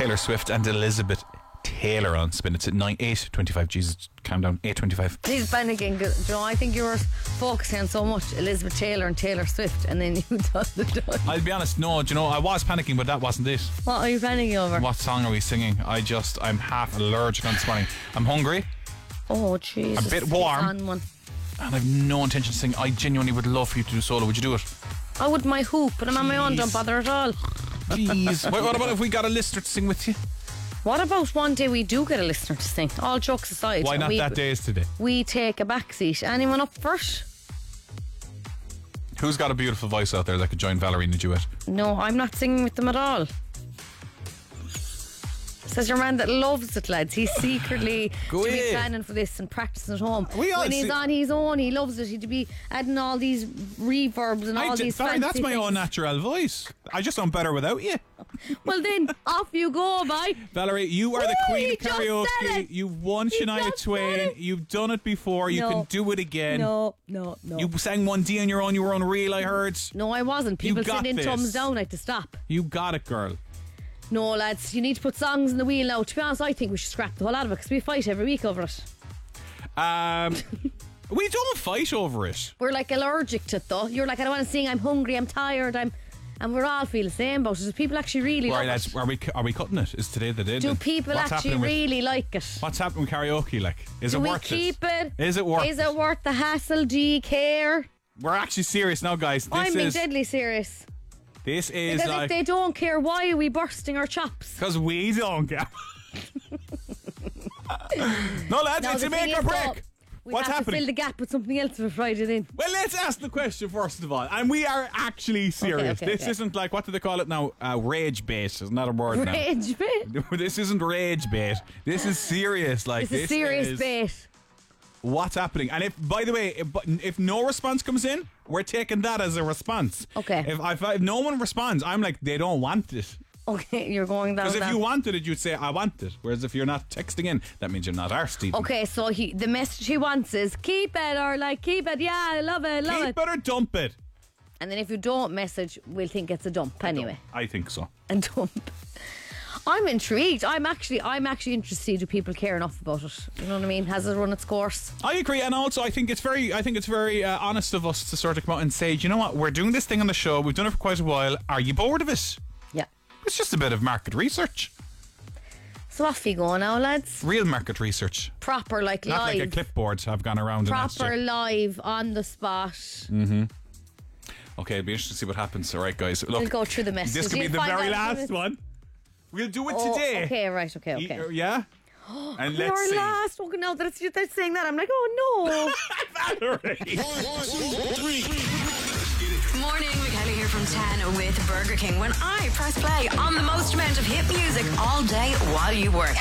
Taylor Swift and Elizabeth Taylor on Spin. It's at 8:25. Jesus, calm down. 8:25. Please panicking. I think you were focusing on so much Elizabeth Taylor and Taylor Swift, and then you done the done. I'll be honest, no, I was panicking, but that wasn't it. What are you panicking over? What song are we singing? I'm half allergic on this morning. I'm hungry. Oh, Jesus. A bit warm. On one. And I've no intention to sing. I genuinely would love for you to do solo. Would you do it? I would my hoop, but I'm on my own. Don't bother at all. Please. What about if we got a listener to sing with you? What about one day we do get a listener to sing? All jokes aside. Why not that day is today? We take a back seat. Anyone up first? Who's got a beautiful voice out there that could join Valerie in a duet? No, I'm not singing with them at all. Says your man that loves it, lads. He's secretly to be planning for this and practicing at home. When he's on his own, he loves it. He'd be adding all these reverbs and all these fancy that's my things. own natural voice. I just sound better without you. Well then, off you go, bye. Valerie, you are the queen of karaoke. You've won Shania Twain. You've done it before. You can do it again. No. You sang 1D on your own. You were unreal, I heard. No, I wasn't. People sent in thumbs down. I had to stop. You got it, girl. No, lads, you need to put songs in the wheel now. To be honest, I think we should scrap the whole lot of it because we fight every week over it. We don't fight over it. We're like allergic to it though. You're like, I don't want to sing, I'm hungry, I'm tired, and we're all feel the same about it. People actually really like it. Are we cutting it? Is today the day? Do people actually really like it? What's happening with karaoke? Like, is it worth it? Do we keep it? Is it worth it? Is it worth the hassle? Do you care? We're actually serious now, guys. I'm being deadly serious. This is because like, if they don't care, why are we bursting our chops? Because we don't care. No, lads, it's a make or break. What's happening? To fill the gap with something else for Friday then. Well, let's ask the question first of all. And we are actually serious. This isn't like, what do they call it now? Rage bait. Isn't that a word now? Rage bait? This isn't rage bait. This is serious. Like, this is serious bait. What's happening? And if, by the way, if no response comes in, we're taking that as a response. Okay. If no one responds, I'm like, they don't want it. Okay, you're going down. Because if you wanted it, you'd say, I want it. Whereas if you're not texting in, that means you're not arsed. Okay, so the message he wants is keep it, or like keep it, yeah, I love it, Keep it or dump it. And then if you don't message, we'll think it's a dump anyway. I think so. A dump. I'm intrigued. I'm actually interested. Do people care enough about it? You know what I mean? Has it run its course? I agree, and also I think it's very honest of us to sort of come out and say, you know what, we're doing this thing on the show. We've done it for quite a while. Are you bored of it? Yeah. It's just a bit of market research. So off you go now, lads. Real market research. Proper, like not live. Not like a clipboard have gone around. Proper live on the spot. Mm-hmm. Okay, it'll be interesting to see what happens. All right, guys. Look, we'll go through the messages. This could be the very last one. We'll do it today. Okay, right, okay. Yeah? And let's our see. last. Oh, now that they're saying that, I'm like, oh no. Valerie. 1, 2, 3. Morning, Kelly here from 10 with Burger King. When I press play on the most amount of hit music all day while you work.